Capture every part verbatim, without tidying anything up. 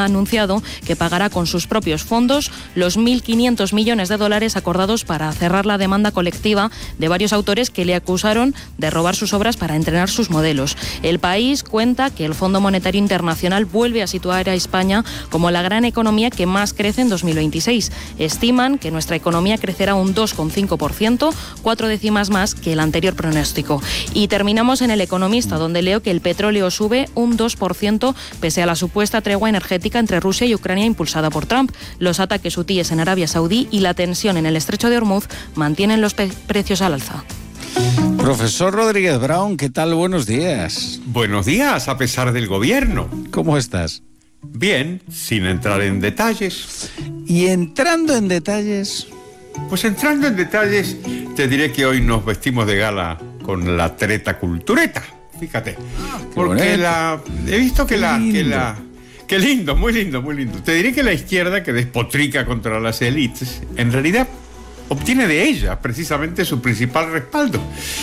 ha anunciado que pagará con sus propios fondos los mil quinientos millones de dólares acordados para cerrar la demanda colectiva de varios autores que le acusaron de robar sus obras para entrenar sus modelos. El País cuenta que el Fondo Monetario Internacional vuelve a situar a España como la gran economía que más crece en dos mil veintiséis. Estiman que nuestra economía crecerá un dos coma cinco por ciento, cuatro décimas más que el anterior pronóstico. Y terminamos en El Economista, donde leo que el petróleo sube un dos por ciento pese a la supuesta tregua energética entre Rusia y Ucrania impulsada por Trump. Los ataques hutíes en Arabia Saudí y la tensión en el estrecho de Hormuz mantienen los pe- precios al alza. Profesor Rodríguez Brown, ¿qué tal? Buenos días. Buenos días, a pesar del gobierno. ¿Cómo estás? Bien, sin entrar en detalles. Y entrando en detalles... Pues entrando en detalles, te diré que hoy nos vestimos de gala con la treta cultureta. Fíjate, porque la, he visto que la, que la... Qué lindo, muy lindo, muy lindo. Te diré que la izquierda, que despotrica contra las élites, en realidad obtiene de ella precisamente su principal respaldo.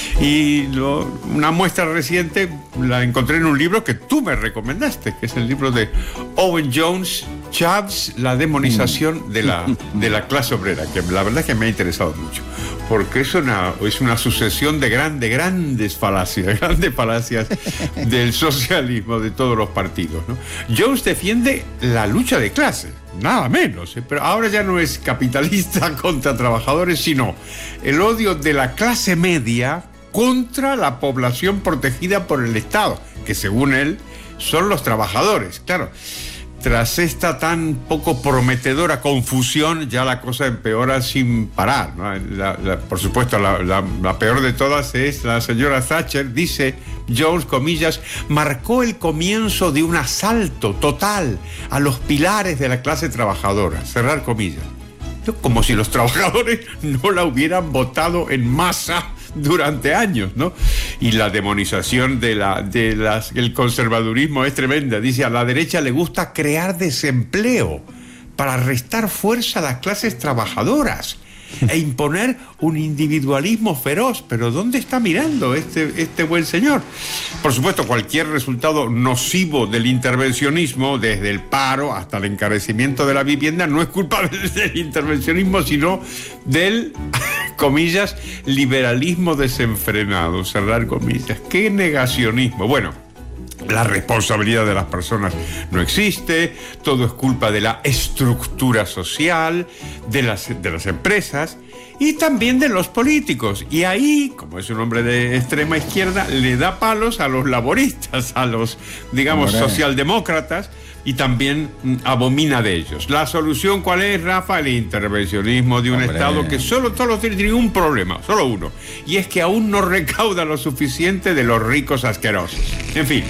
Y lo, una muestra reciente la encontré en un libro que tú me recomendaste, que es el libro de Owen Jones, Chavs, la demonización de la, de la clase obrera, que la verdad es que me ha interesado mucho, porque es una, es una sucesión de grandes, grandes falacias, grandes falacias del socialismo de todos los partidos, ¿no? Jones defiende la lucha de clases, nada menos, ¿eh? Pero ahora ya no es capitalista contra trabajadores, sino el odio de la clase media contra la población protegida por el Estado, que según él son los trabajadores. Claro, tras esta tan poco prometedora confusión, ya la cosa empeora sin parar, ¿no? La, la, por supuesto, la, la, la peor de todas es la señora Thatcher, dice Jones, comillas, marcó el comienzo de un asalto total a los pilares de la clase trabajadora, cerrar comillas. Como si los trabajadores no la hubieran votado en masa durante años, ¿no? Y la demonización de la, de las, el conservadurismo es tremenda. Dice, a la derecha le gusta crear desempleo para restar fuerza a las clases trabajadoras e imponer un individualismo feroz. Pero ¿dónde está mirando este, este buen señor? Por supuesto, cualquier resultado nocivo del intervencionismo, desde el paro hasta el encarecimiento de la vivienda, no es culpa del intervencionismo, sino del, comillas, liberalismo desenfrenado, cerrar comillas. ¡Qué negacionismo! Bueno, la responsabilidad de las personas no existe, todo es culpa de la estructura social, de las, de las empresas y también de los políticos. Y ahí, como es un hombre de extrema izquierda, le da palos a los laboristas, a los, digamos, Hombre. socialdemócratas, y también abomina de ellos. ¿La solución cuál es, Rafa? El intervencionismo de un Hombre. Estado que solo, solo tiene un problema, solo uno, y es que aún no recauda lo suficiente de los ricos asquerosos. En fin,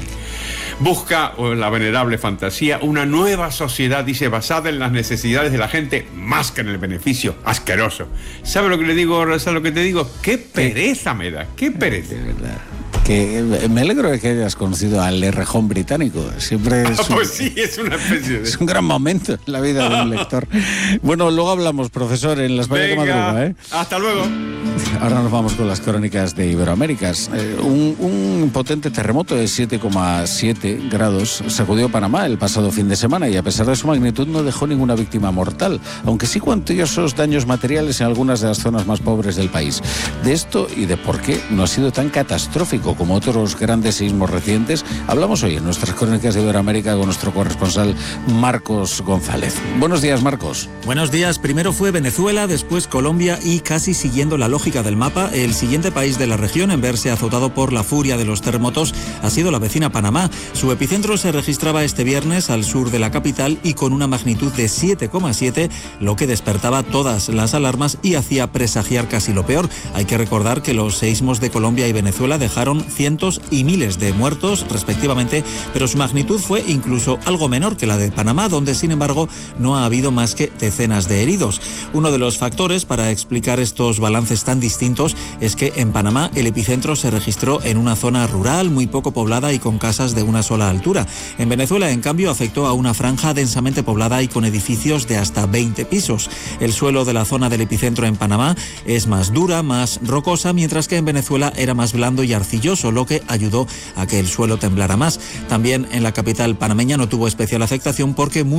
busca la venerable fantasía una nueva sociedad, dice, basada en las necesidades de la gente más que en el beneficio asqueroso. ¿Sabe lo que le digo, ¿Sabe lo que te digo? ¡Qué pereza me da! ¡Qué pereza! De verdad. Que me alegro de que hayas conocido al Errejón británico. Siempre es ah, un, pues sí, es una especie de... es un gran momento en la vida de un lector. Bueno, luego hablamos, profesor, en las Valles de Madruga, ¿eh? Hasta luego. Ahora nos vamos con las crónicas de Iberoaméricas. Eh, un, un potente terremoto de siete coma siete grados sacudió Panamá el pasado fin de semana y a pesar de su magnitud no dejó ninguna víctima mortal, aunque sí cuantiosos daños materiales en algunas de las zonas más pobres del país. De esto y de por qué no ha sido tan catastrófico como otros grandes sismos recientes, hablamos hoy en nuestras crónicas de Iberoamérica con nuestro corresponsal Marcos González. Buenos días, Marcos. Buenos días. Primero fue Venezuela, después Colombia y, casi siguiendo la lógica del mapa, el siguiente país de la región en verse azotado por la furia de los terremotos ha sido la vecina Panamá. Su epicentro se registraba este viernes al sur de la capital y con una magnitud de siete coma siete, lo que despertaba todas las alarmas y hacía presagiar casi lo peor. Hay que recordar que los seísmos de Colombia y Venezuela dejaron cientos y miles de muertos respectivamente, pero su magnitud fue incluso algo menor que la de Panamá, donde sin embargo no ha habido más que decenas de heridos. Uno de los factores para explicar estos balances tan distintos es que en Panamá el epicentro se registró en una zona rural muy poco poblada y con casas de una sola altura. En Venezuela, en cambio, afectó a una franja densamente poblada y con edificios de hasta veinte pisos. El suelo de la zona del epicentro en Panamá es más dura, más rocosa, mientras que en Venezuela era más blando y arcilloso, lo que ayudó a que el suelo temblara más. También en la capital panameña no tuvo especial afectación porque